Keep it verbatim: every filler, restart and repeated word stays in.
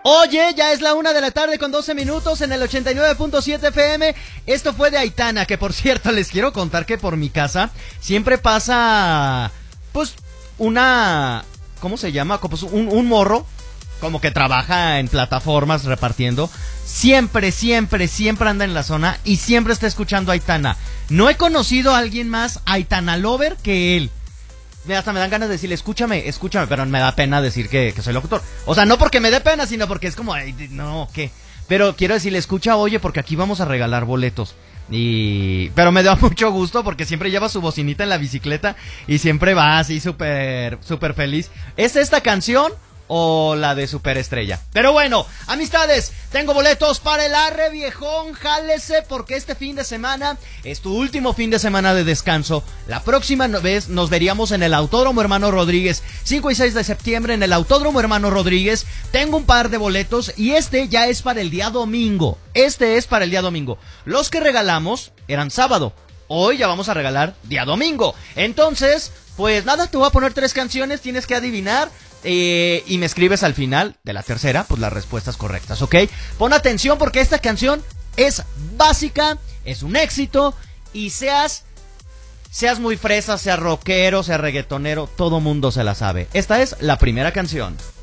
Oye, ya es la una de la tarde con doce minutos en el ochenta y nueve punto siete F M. Esto fue de Aitana, que por cierto les quiero contar que por mi casa siempre pasa, pues, una, ¿cómo se llama? Pues un, un morro, como que trabaja en plataformas repartiendo. Siempre, siempre, siempre anda en la zona y siempre está escuchando a Aitana. No he conocido a alguien más Aitana Lover que él. Hasta me dan ganas de decirle, escúchame, escúchame, pero me da pena decir que, que soy locutor. O sea, no porque me dé pena, sino porque es como, ay, no, ¿qué? Pero quiero decirle, escucha, oye, porque aquí vamos a regalar boletos. Y... Pero me da mucho gusto porque siempre lleva su bocinita en la bicicleta y siempre va así súper, súper feliz. ¿Es esta canción o la de Superestrella? Pero bueno, amistades, tengo boletos para el Arre Viejón. Jálese porque este fin de semana es tu último fin de semana de descanso. La próxima vez nos veríamos en el Autódromo Hermano Rodríguez, cinco y seis de septiembre en el Autódromo Hermano Rodríguez. Tengo un par de boletos y este ya es para el día domingo. Este es para el día domingo. Los que regalamos eran sábado. Hoy ya vamos a regalar día domingo. Entonces, pues nada, te voy a poner tres canciones, tienes que adivinar. Eh, y me escribes al final de la tercera, pues las respuestas correctas, ¿ok? Pon atención porque esta canción es básica, es un éxito. Y seas, seas muy fresa, seas rockero, seas reggaetonero, todo mundo se la sabe. Esta es la primera canción.